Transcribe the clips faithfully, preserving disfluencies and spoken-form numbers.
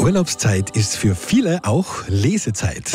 Urlaubszeit ist für viele auch Lesezeit.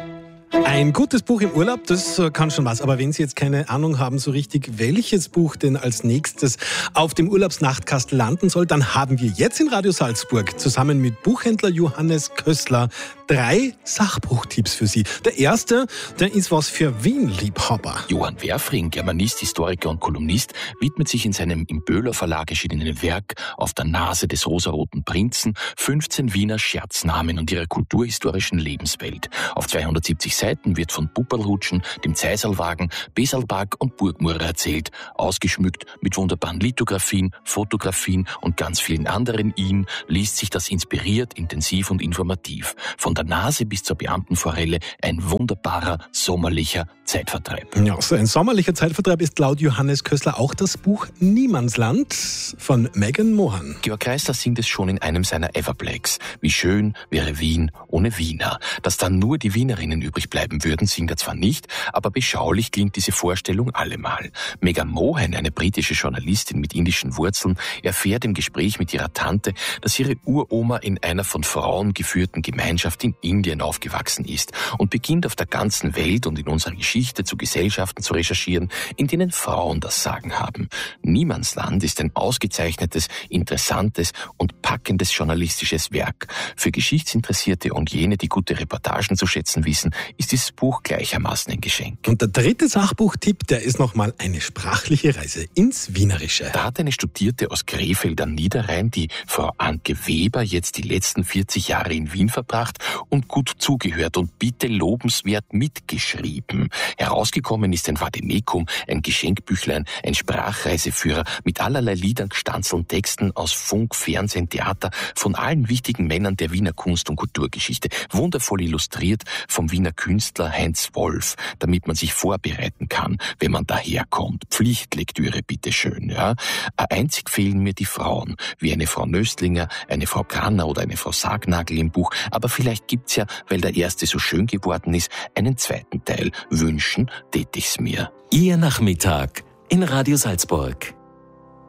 Ein gutes Buch im Urlaub, das kann schon was. Aber wenn Sie jetzt keine Ahnung haben so richtig, welches Buch denn als nächstes auf dem Urlaubsnachtkastel landen soll, dann haben wir jetzt in Radio Salzburg zusammen mit Buchhändler Johannes Kössler drei Sachbuchtipps für Sie. Der erste, der ist was für Wien-Liebhaber. Johann Werfring, Germanist, Historiker und Kolumnist, widmet sich in seinem im Böhler Verlag erschienenen Werk Auf der Nase des rosaroten Prinzen fünfzehn Wiener Scherznamen und ihrer kulturhistorischen Lebenswelt. Auf zweihundertsiebzig Seiten wird von Pupperlhutschen, dem Zeiserlwagen, Besalbag und Burgmurrer erzählt, ausgeschmückt mit wunderbaren Lithografien, Fotografien und ganz vielen anderen Ihn, liest sich das inspiriert, intensiv und informativ. Von der Nase bis zur Beamtenforelle ein wunderbarer, sommerlicher Zeitvertreib. Ja, so ein sommerlicher Zeitvertreib ist laut Johannes Kössler auch das Buch Niemandsland von Megan Mohan. Georg Kreisler singt es schon in einem seiner Everplays. Wie schön wäre Wien ohne Wiener. Dass dann nur die Wienerinnen übrig bleiben würden, singt er zwar nicht, aber beschaulich klingt diese Vorstellung allemal. Megan Mohan, eine britische Journalistin mit indischen Wurzeln, erfährt im Gespräch mit ihrer Tante, dass ihre Uroma in einer von Frauen geführten Gemeinschaft in Indien aufgewachsen ist und beginnt auf der ganzen Welt und in unserer Geschichte zu Gesellschaften zu recherchieren, in denen Frauen das Sagen haben. Niemandsland ist ein ausgezeichnetes, interessantes und packendes journalistisches Werk. Für Geschichtsinteressierte und jene, die gute Reportagen zu schätzen wissen, ist dieses Buch gleichermaßen ein Geschenk. Und der dritte Sachbuchtipp, der ist nochmal eine sprachliche Reise ins Wienerische. Da hat eine Studierte aus Krefeld am Niederrhein, die Frau Anke Weber, jetzt die letzten vierzig Jahre in Wien verbracht und gut zugehört und bitte lobenswert mitgeschrieben. Herausgekommen ist ein Vademekum, ein Geschenkbüchlein, ein Sprachreiseführer mit allerlei Liedern, gestanzelten Texten aus Funk, Fernsehen, Theater, von allen wichtigen Männern der Wiener Kunst- und Kulturgeschichte. Wundervoll illustriert vom Wiener Künstler Heinz Wolf, damit man sich vorbereiten kann, wenn man daherkommt. Pflichtlektüre, bitteschön, ja. Einzig fehlen mir die Frauen, wie eine Frau Nöstlinger, eine Frau Kanner oder eine Frau Sargnagel im Buch, aber vielleicht gibt's ja, weil der erste so schön geworden ist, einen zweiten Teil. Wünschen tät ich's mir. Ihr Nachmittag in Radio Salzburg.